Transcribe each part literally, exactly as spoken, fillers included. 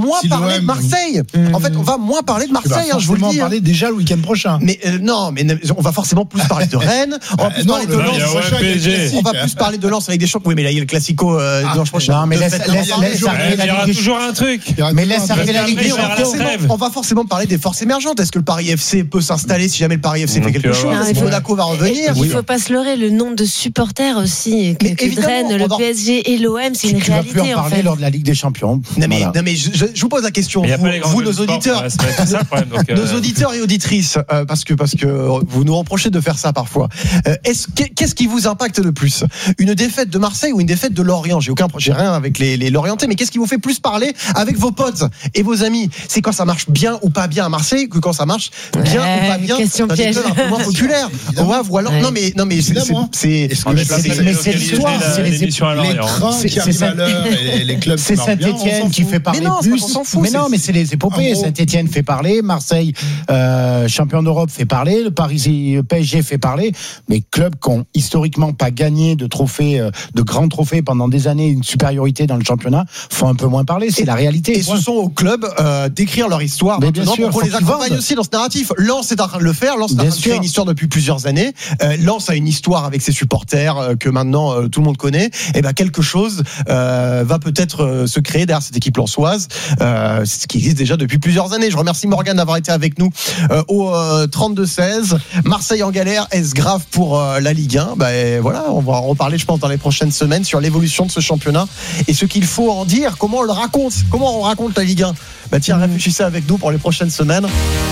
moins si parler de Marseille. Mmh. En fait, on va moins parler de Marseille, hein, je vous le dis. On va parler déjà le week-end prochain. Mais euh, non, mais on va forcément plus parler de Rennes. On va plus non, parler de Lens. On va plus parler de Lens avec des champions. Oui, mais là, il y a le Classico euh, ah, dimanche prochain. Non, mais laisse, laisse, laisse, laisse il y aura toujours un truc. Mais laisse arriver la Ligue des Champions. On va forcément parler des forces émergentes. Est-ce que le Paris F C peut s'installer si jamais le Paris F C fait quelque chose? Est-ce que Monaco va revenir? Il ne faut pas se leurrer, le nombre de supporters aussi que, que Rennes, le P S G et l'O M, c'est une tu réalité. Tu vas plus en parler en fait. lors de la Ligue des Champions. Non mais, voilà. non mais je, je, je vous pose la question, vous, vous nos auditeurs, ça, problème, donc, euh... nos auditeurs et auditrices, euh, parce que parce que vous nous reprochez de faire ça parfois. Euh, est-ce qu'est-ce qui vous impacte le plus? Une défaite de Marseille ou une défaite de Lorient? J'ai aucun, j'ai rien avec les, les Lorientais, mais qu'est-ce qui vous fait plus parler avec vos potes et vos amis? C'est quand ça marche bien ou pas bien à Marseille que quand ça marche bien ouais, ou pas bien question dans des clubs un peu moins populaires. Ouais, voilà. Ouais. Non mais non mais c'est c'est c'est l'histoire, c'est les trains qui arrivent à l'heure et les clubs. C'est Saint-Étienne qui fait parler plus. Mais non, mais c'est les épopées. Saint-Étienne fait parler, Marseille euh, champion d'Europe fait parler, le Paris P S G fait parler, mais clubs qui ont historiquement pas gagné de trophées, de grands trophées pendant des années, une supériorité dans le championnat, font un peu moins parler. C'est et, la réalité. Et ce sont aux clubs euh, d'écrire leur histoire. Mais bien sûr, pour qu'on les accompagne aussi dans ce narratif. Lens est en train de le faire. Lens a créé une histoire depuis plusieurs années. Euh, Lens a une histoire avec ses supporters euh, que maintenant euh, tout le monde connaît. Et ben quelque chose euh, va peut-être euh, se créer derrière cette équipe lensoise, euh, ce qui existe déjà depuis plusieurs années. Je remercie Morgane d'avoir été avec nous euh, au euh, trente-deux seize. Marseille en galère, est-ce grave pour euh, la Ligue un? Ben voilà, on va en reparler, je pense, dans les prochaines semaines sur l'évolution de ce championnat et ce qu'il faut en dire. Comment on le raconte? Comment on raconte la Ligue un? Ben tiens, réfléchissez avec nous pour les prochaines semaines.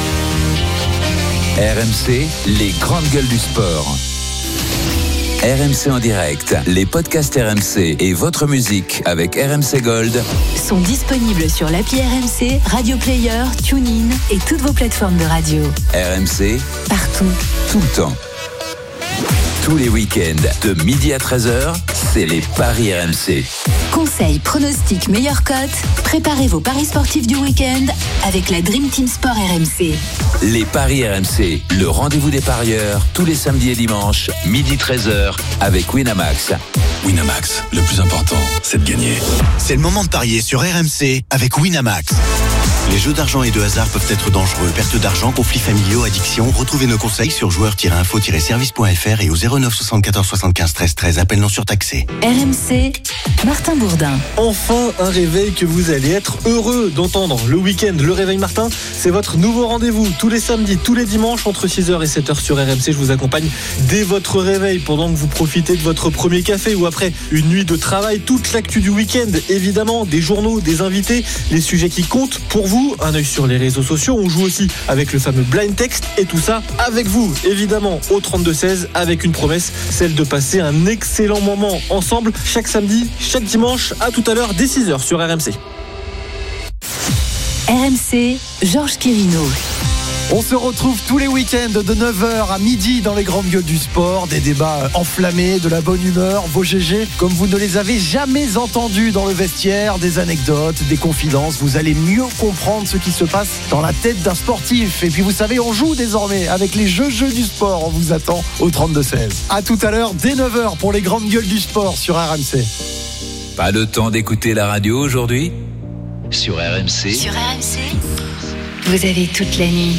R M C, les grandes gueules du sport. R M C en direct, les podcasts R M C et votre musique avec R M C Gold sont disponibles sur l'appli R M C, Radio Player, TuneIn et toutes vos plateformes de radio. R M C, partout, tout le temps. Tous les week-ends, de midi à treize heures, c'est les paris R M C. Conseils, pronostics, meilleures cotes. Préparez vos paris sportifs du week-end avec la Dream Team Sport R M C. Les paris R M C, le rendez-vous des parieurs, tous les samedis et dimanches, midi treize heures, avec Winamax. Winamax, le plus important, c'est de gagner. C'est le moment de parier sur R M C avec Winamax. Les jeux d'argent et de hasard peuvent être dangereux. Perte d'argent, conflits familiaux, addiction. Retrouvez nos conseils sur joueurs tiret info tiret service point f r et au zéro neuf soixante-quatorze soixante-quinze treize treize. Appel non surtaxé. R M C, Martin Bourdin. Enfin, un réveil que vous allez être heureux d'entendre. Le week-end, le réveil Martin, c'est votre nouveau rendez-vous. Tous les samedis, tous les dimanches, entre six heures et sept heures sur R M C. Je vous accompagne dès votre réveil pendant que vous profitez de votre premier café ou après une nuit de travail. Toute l'actu du week-end, évidemment, des journaux, des invités, les sujets qui comptent pour vous. Un œil sur les réseaux sociaux. On joue aussi avec le fameux blind text et tout ça avec vous, évidemment, au trente-deux seize avec une promesse, celle de passer un excellent moment ensemble chaque samedi, chaque dimanche. À tout à l'heure dès six heures sur R M C. R M C, Georges Quirino. On se retrouve tous les week-ends de neuf heures à midi dans les grandes gueules du sport. Des débats enflammés, de la bonne humeur, vos G G comme vous ne les avez jamais entendus dans le vestiaire, des anecdotes, des confidences. Vous allez mieux comprendre ce qui se passe dans la tête d'un sportif. Et puis vous savez, on joue désormais avec les jeux jeux du sport. On vous attend au trente-deux seize. À tout à l'heure dès neuf heures pour les grandes gueules du sport sur R M C. Pas le temps d'écouter la radio aujourd'hui? Sur R M C. Sur R M C, vous avez toute la nuit.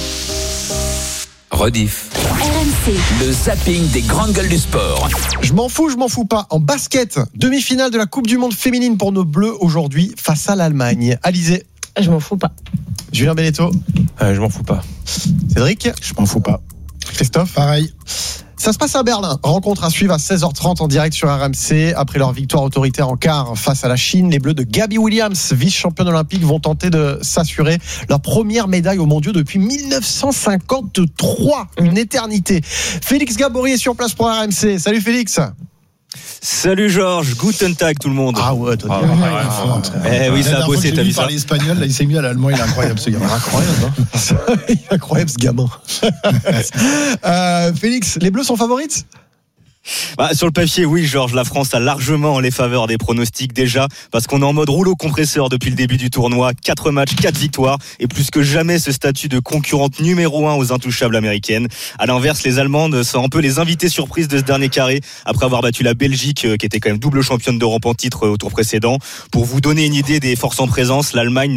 Rediff. R M C. Le zapping des grandes gueules du sport. Je m'en fous, je m'en fous pas. En basket, demi-finale de la Coupe du Monde féminine pour nos Bleus aujourd'hui face à l'Allemagne. Alizé. Je m'en fous pas. Julien Beneteau. Euh, je m'en fous pas. Cédric. Je m'en fous pas. Christophe. Pareil. Ça se passe à Berlin. Rencontre à suivre à seize heures trente en direct sur R M C. Après leur victoire autoritaire en quart face à la Chine, les Bleus de Gabby Williams, vice-championne olympique, vont tenter de s'assurer leur première médaille aux mondiaux depuis dix-neuf cent cinquante-trois. Une éternité. Félix Gabory est sur place pour R M C. Salut Félix. Salut Georges, Guten Tag tout le monde. Ah ouais, toi, ah, ouais, ouais, ouais. Eh oui, ça a bossé, t'as vu ça. Il parlait espagnol, là il s'est mis à l'allemand, il est incroyable ce gamin. Incroyable, hein. Il est incroyable ce gamin. euh, Félix, les Bleus sont favorites? Bah, sur le papier, oui, Georges, la France a largement les faveurs des pronostics déjà, parce qu'on est en mode rouleau compresseur depuis le début du tournoi. quatre matchs, quatre victoires, et plus que jamais ce statut de concurrente numéro un aux intouchables américaines. À l'inverse, les Allemandes sont un peu les invités surprises de ce dernier carré, après avoir battu la Belgique, qui était quand même double championne d'Europe en titre au tour précédent. Pour vous donner une idée des forces en présence, l'Allemagne